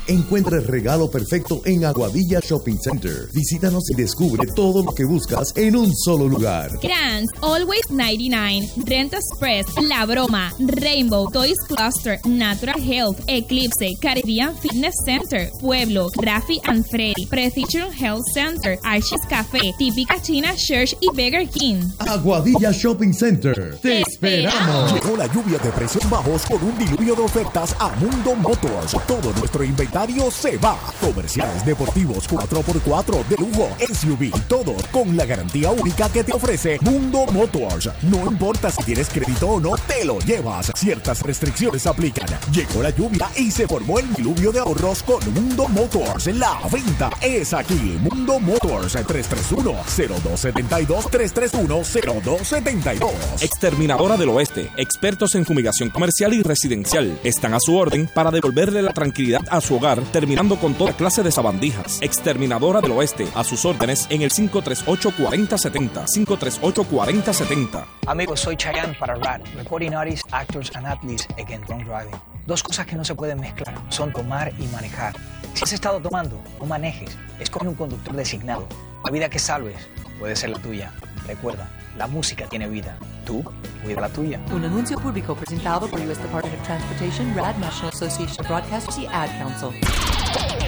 Encuentra el regalo perfecto en Aguadilla Shopping Center. Visítanos y descubre todo lo que buscas en un solo lugar. Grants, Always 99, Rent Express, La Broma, Rainbow, Toys Cluster, Natural Health, Eclipse, Caribbean Fitness Center, Pueblo, Rafi and Freddy, Precision Health Center, Archie's Café, Típica China Church y Burger King. Aguadilla Shopping Center. ¡Te esperamos! Llegó la lluvia de precios bajos con un diluvio de ofertas a Mundo Motors. Todo nuestro inventario se va. Comerciales deportivos 4x4 de lujo, SUV, todo con la garantía única que te ofrece Mundo Motors. No importa si tienes crédito o no, te lo llevas. Ciertas restricciones aplican. Llegó la lluvia y se formó el diluvio de ahorros con Mundo Motors. La venta es aquí. Mundo Motors 331-0272, 331-0272. Exterminadora del Oeste, expertos en fumigación comercial y residencial. Están a su orden para devolverle la tranquilidad a su hogar, terminando con toda clase de sabandijas. Exterminadora del Oeste, a sus órdenes en el 538-4070. 538-4070. Amigos, soy Chayanne para RAD, Recording Artists, Actors and Athletes Against Drunk Driving. Dos cosas que no se pueden mezclar son tomar y manejar. Si has estado tomando, no manejes. Escoge un conductor designado. La vida que salves puede ser la tuya. Recuerda, la música tiene vida. Tú, cuida la tuya. Un anuncio público presentado por U.S. Department of Transportation, RAD, National Association of Broadcasters y Ad Council.